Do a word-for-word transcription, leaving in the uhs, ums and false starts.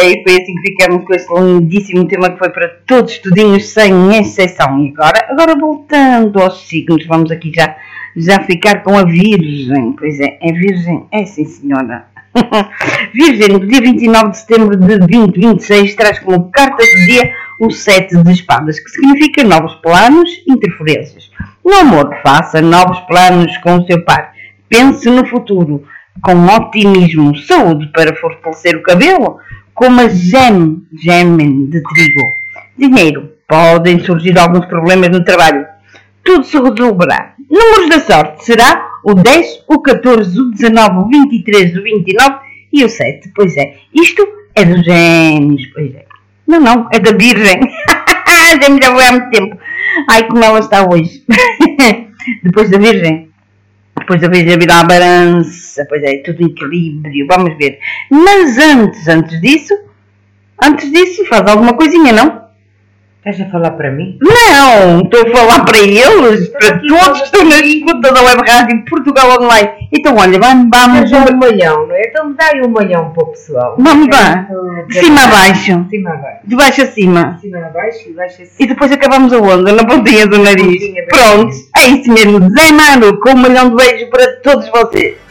e foi assim que ficamos com este lindíssimo tema que foi para todos tudinhos, sem exceção. E agora, agora voltando aos signos, vamos aqui já, já ficar com a Virgem. Pois é, é Virgem, é sim senhora. Virgem, do dia vinte e nove de setembro de vinte vinte e seis, traz como carta do dia o sete de espadas, que significa novos planos, interferências. No amor, faça novos planos com o seu par. Pense no futuro, com otimismo. Saúde, para fortalecer o cabelo, como a gem, gêmen de trigo. Dinheiro, podem surgir alguns problemas no trabalho. Tudo se resolverá. Números da sorte, será o dez, o catorze, o dezanove, o vinte e três, o vinte e nove e o sete. Pois é, isto é dos gêmeos, pois é. Não, não, é da Virgem. Já já foi há muito tempo. Ai, como ela está hoje. Depois da Virgem. Depois da Virgem virá a balança. Pois é, tudo em equilíbrio. Vamos ver. Mas antes, antes disso, antes disso, faz alguma coisinha, não? Estás a falar para mim? Não, estou a falar para eles, para todos que estão na escuta da Web Rádio Portugal Online. Então, olha, vamos... vamos dar um malhão, não é? Então dá aí um malhão para o pessoal. Vamos lá. De cima a baixo. De cima a baixo. De baixo a cima. De cima a baixo e baixo a cima. E depois acabamos aonde? Na pontinha do nariz. Pronto, é isso mesmo. Zé Mano, com um milhão de beijos para todos vocês.